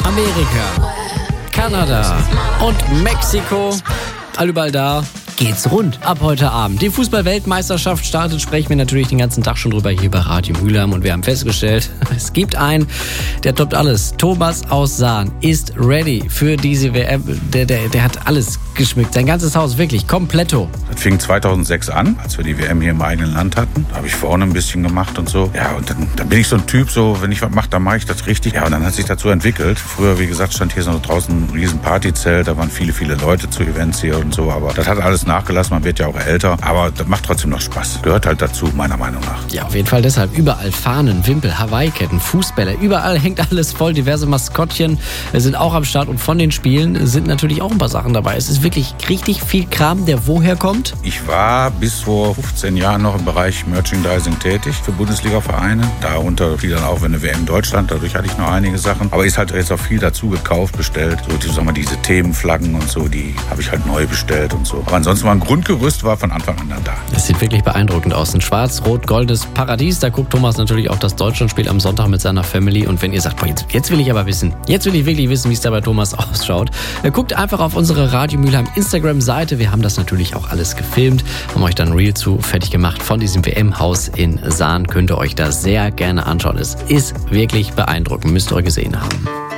Amerika, Kanada und Mexiko. Überall da geht's rund ab heute Abend. Die Fußball-Weltmeisterschaft startet, sprechen wir natürlich den ganzen Tag schon drüber hier bei Radio Mülheim. Und wir haben festgestellt, es gibt einen, der toppt alles. Thomas aus Sahn ist ready für diese WM. Der hat alles geschmückt. Sein ganzes Haus, wirklich, kompletto. Das fing 2006 an, als wir die WM hier im eigenen Land hatten. Da habe ich vorne ein bisschen gemacht und so. Ja, und dann bin ich so ein Typ, so, wenn ich was mache, dann mache ich das richtig. Ja, und dann hat sich dazu entwickelt. Früher, wie gesagt, stand hier so draußen ein riesen Partyzelt. Da waren viele, viele Leute zu Events hier und so. Aber das hat alles nachgelassen. Man wird ja auch älter. Aber das macht trotzdem noch Spaß. Gehört halt dazu, meiner Meinung nach. Ja, auf jeden Fall deshalb. Überall Fahnen, Wimpel, Hawaii-Ketten, Fußbälle. Überall hängt alles voll. Diverse Maskottchen sind auch am Start. Und von den Spielen sind natürlich auch ein paar Sachen dabei. Es ist wirklich richtig viel Kram, der woher kommt. Ich war bis vor 15 Jahren noch im Bereich Merchandising tätig für Bundesliga-Vereine. Darunter fiel dann auch eine WM in Deutschland. Dadurch hatte ich noch einige Sachen. Aber ist halt jetzt auch viel dazu gekauft, bestellt. So, sagen wir, diese Themenflaggen und so, die habe ich halt neu bestellt und so. Aber ansonsten war ein Grundgerüst von Anfang an dann da. Es sieht wirklich beeindruckend aus. Ein schwarz-rot-goldes Paradies. Da guckt Thomas natürlich auch das Deutschlandspiel am Sonntag mit seiner Family. Und wenn ihr sagt, boah, jetzt will ich aber wissen, jetzt will ich wirklich wissen, wie es da bei Thomas ausschaut, guckt einfach auf unsere Radio Mülheim Instagram-Seite. Wir haben das natürlich auch alles gefilmt, haben euch dann ein Reel zu fertig gemacht von diesem WM-Haus in Sahn. Könnt ihr euch da sehr gerne anschauen. Es ist wirklich beeindruckend, müsst ihr gesehen haben.